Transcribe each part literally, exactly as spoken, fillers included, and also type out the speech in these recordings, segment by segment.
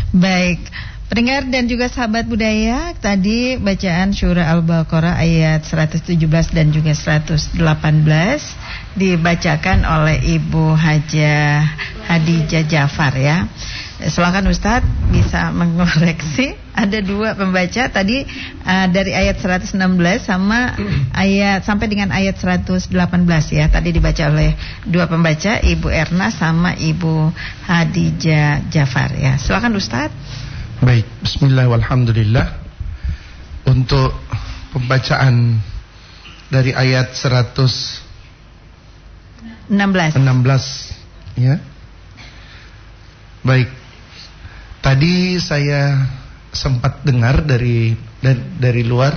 Baik, pendengar dan juga sahabat budaya, tadi bacaan surah Al-Baqarah ayat seratus tujuh belas dan juga seratus delapan belas dibacakan oleh Ibu Hajah Hadijah Jafar ya. Silakan Ustadz bisa mengoreksi. Ada dua pembaca tadi uh, dari ayat seratus enam belas sama ayat sampai dengan ayat seratus delapan belas ya. Tadi dibaca oleh dua pembaca, Ibu Erna sama Ibu Hadijah Jafar ya. Silakan Ustadz. Baik, bismillah walhamdulillah. Untuk pembacaan dari ayat seratus enam belas ya. Baik. Tadi saya sempat dengar dari dari, dari luar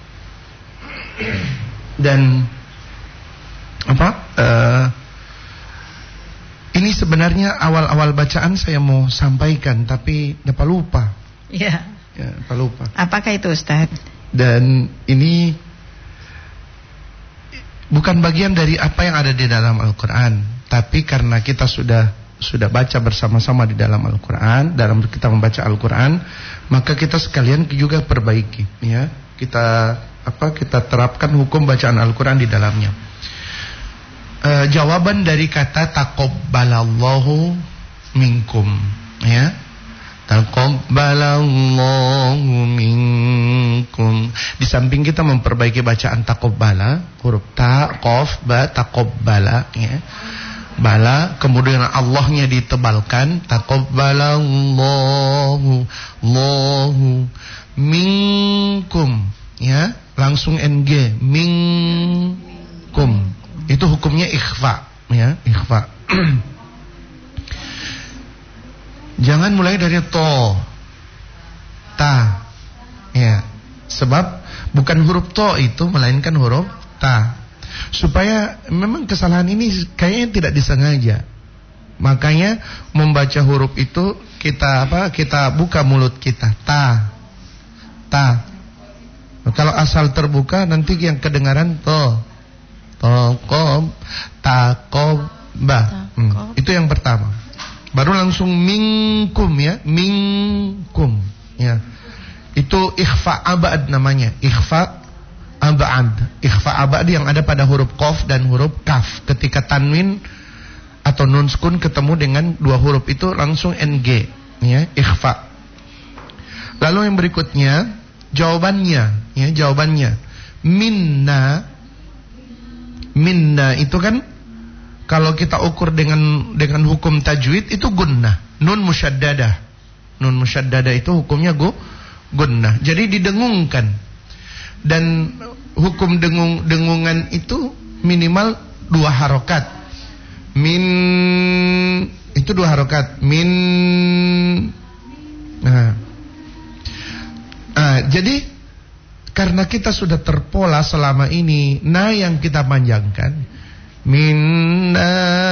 dan apa? Uh, ini sebenarnya awal-awal bacaan saya mau sampaikan tapi dapat lupa. Iya. Ya, dapat lupa. Apakah itu Ustaz? Dan ini bukan bagian dari apa yang ada di dalam Al-Qur'an, tapi karena kita sudah sudah baca bersama-sama di dalam Al-Quran, dalam kita membaca Al-Quran, maka kita sekalian juga perbaiki, ya. Kita apa? Kita terapkan hukum bacaan Al-Quran di dalamnya. E, jawaban dari kata taqabbalallahu minkum, ya. Taqabbalallahu minkum. Di samping kita memperbaiki bacaan taqabbala, huruf ta, qaf, ba, taqabbala, ya. Bala, kemudian Allahnya ditebalkan, taqabbalallahu Allahu minkum, ya, langsung ng, minkum. Itu hukumnya ikhfa, ya, ikhfa. Jangan mulai dari to, ta, ya, sebab bukan huruf to itu melainkan huruf ta. Supaya memang kesalahan ini kayaknya tidak disengaja. Makanya membaca huruf itu kita apa? Kita buka mulut kita. Ta. Ta. Kalau asal terbuka nanti yang kedengaran to. Tokob, takob, ba. Hmm. Itu yang pertama. Baru langsung minkum ya, minkum ya. Itu ikhfa abad namanya. Ikhfa abad, ikhfa abad yang ada pada huruf qaf dan huruf kaf. Ketika tanwin atau nun sukun ketemu dengan dua huruf itu langsung ng, ya, ikhfa. Lalu yang berikutnya jawabannya, ya, jawabannya minna. Minna itu kan kalau kita ukur dengan dengan hukum tajwid itu gunnah, nun musyaddadah. Nun musyaddadah itu hukumnya gu, gunnah. Jadi didengungkan. Dan hukum dengung, dengungan itu minimal dua harokat. Min itu dua harokat. Min. Nah. Nah, jadi karena kita sudah terpola selama ini, nah yang kita panjangkan. Minna,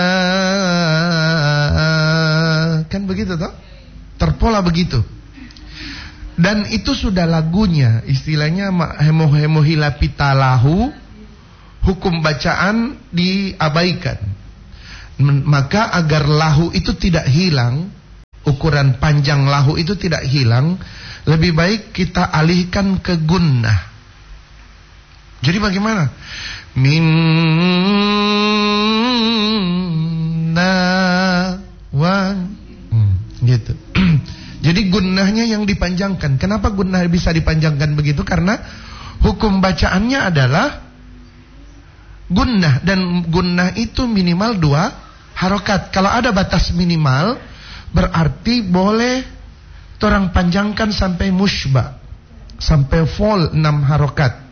kan begitu toh? Terpola begitu. Dan itu sudah lagunya, istilahnya hemo-hemo hilapitalahu, hukum bacaan diabaikan. Maka agar lahu itu tidak hilang, ukuran panjang lahu itu tidak hilang, lebih baik kita alihkan ke gunnah. Jadi bagaimana? Minna wan, hmm, gitu. Jadi gunnahnya yang dipanjangkan. Kenapa gunnah bisa dipanjangkan begitu? Karena hukum bacaannya adalah gunnah. Dan gunnah itu minimal dua harokat. Kalau ada batas minimal, berarti boleh orang panjangkan sampai mushba, sampai full enam harokat.